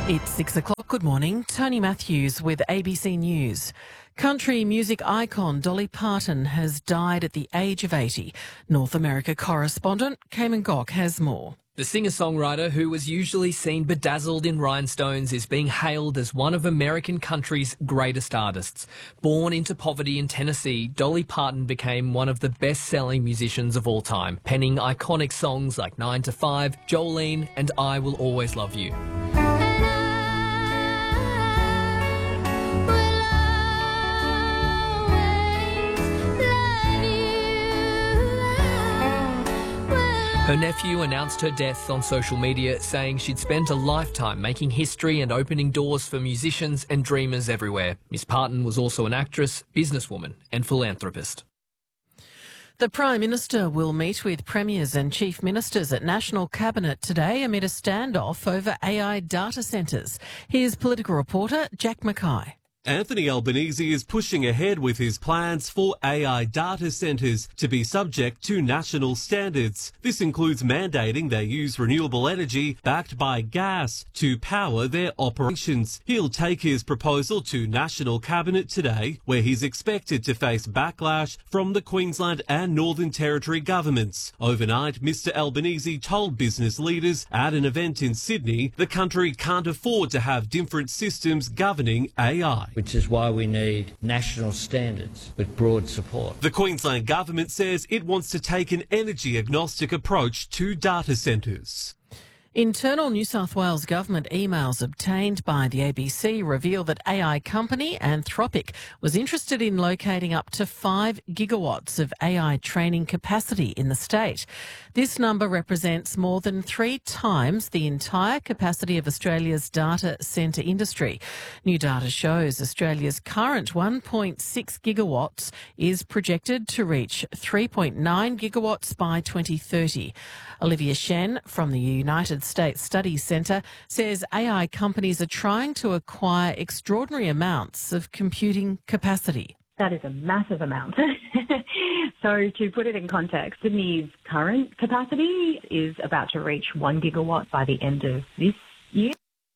It's 6 o'clock. Good morning. Tony Matthews with ABC News. Country music icon Dolly Parton has died at the age of 80. North America correspondent Cayman Gok has more. The singer-songwriter, who was usually seen bedazzled in rhinestones, is being hailed as one of American country's greatest artists. Born into poverty in Tennessee, Dolly Parton became one of the best-selling musicians of all time, penning iconic songs like 9 to 5, Jolene and I Will Always Love You. Her nephew announced her death on social media, saying she'd spent a lifetime making history and opening doors for musicians and dreamers everywhere. Miss Parton was also an actress, businesswoman and philanthropist. The Prime Minister will meet with premiers and chief ministers at National Cabinet today amid a standoff over AI data centres. Here's political reporter Jack Mackay. Anthony Albanese is pushing ahead with his plans for AI data centres to be subject to national standards. This includes mandating they use renewable energy backed by gas to power their operations. He'll take his proposal to National Cabinet today, where he's expected to face backlash from the Queensland and Northern Territory governments. Overnight, Mr Albanese told business leaders at an event in Sydney the country can't afford to have different systems governing AI. Which is why we need national standards with broad support. The Queensland government says it wants to take an energy agnostic approach to data centres. Internal New South Wales government emails obtained by the ABC reveal that AI company Anthropic was interested in locating up to 5 gigawatts of AI training capacity in the state. This number represents more than 3 times the entire capacity of Australia's data centre industry. New data shows Australia's current 1.6 gigawatts is projected to reach 3.9 gigawatts by 2030. Olivia Shen from the United States Studies Centre says AI companies are trying to acquire extraordinary amounts of computing capacity. That is a massive amount. So to put it in context, Sydney's current capacity is about to reach 1 gigawatt by the end of this year.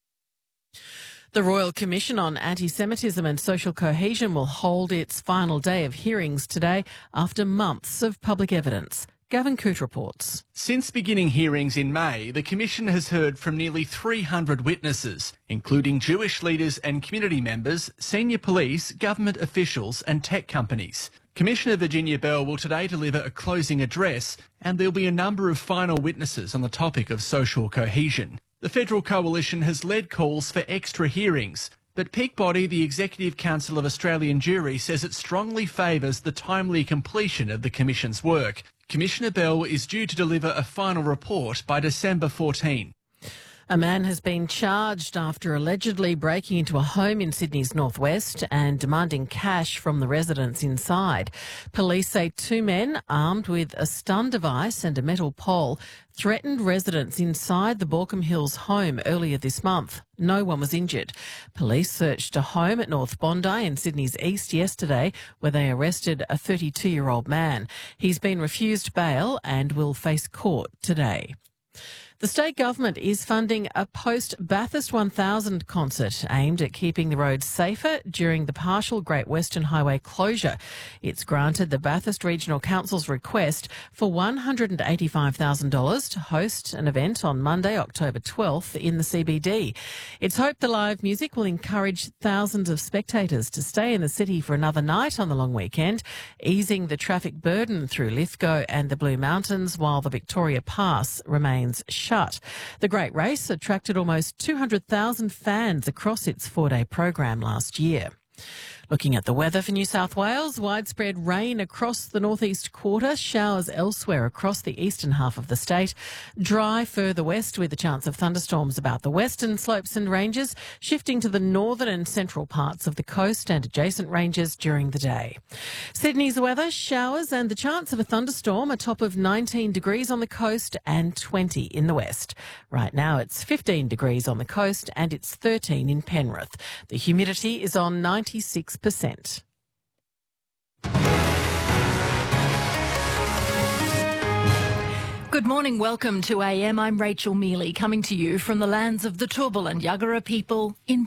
The Royal Commission on Anti-Semitism and Social Cohesion will hold its final day of hearings today after months of public evidence. Gavin Coote reports. Since beginning hearings in May, the Commission has heard from nearly 300 witnesses, including Jewish leaders and community members, senior police, government officials and tech companies. Commissioner Virginia Bell will today deliver a closing address, and there'll be a number of final witnesses on the topic of social cohesion. The Federal Coalition has led calls for extra hearings, but peak body, the Executive Council of Australian Jury, says it strongly favours the timely completion of the Commission's work. Commissioner Bell is due to deliver a final report by December 14. A man has been charged after allegedly breaking into a home in Sydney's northwest and demanding cash from the residents inside. Police say 2 men armed with a stun device and a metal pole threatened residents inside the Baulkham Hills home earlier this month. No one was injured. Police searched a home at North Bondi in Sydney's east yesterday, where they arrested a 32-year-old man. He's been refused bail and will face court today. The state government is funding a post-Bathurst 1000 concert aimed at keeping the roads safer during the partial Great Western Highway closure. It's granted the Bathurst Regional Council's request for $185,000 to host an event on Monday, October 12th in the CBD. It's hoped the live music will encourage thousands of spectators to stay in the city for another night on the long weekend, easing the traffic burden through Lithgow and the Blue Mountains while the Victoria Pass remains shut. The Great Race attracted almost 200,000 fans across its 4-day program last year. Looking at the weather for New South Wales, widespread rain across the northeast quarter, showers elsewhere across the eastern half of the state. Dry further west with a chance of thunderstorms about the western slopes and ranges, shifting to the northern and central parts of the coast and adjacent ranges during the day. Sydney's weather, showers and the chance of a thunderstorm, a top of 19 degrees on the coast and 20 in the west. Right now it's 15 degrees on the coast and it's 13 in Penrith. The humidity is on 96%. Good morning, welcome to AM. I'm Rachel Mealy, coming to you from the lands of the Turrbal and Yagara people in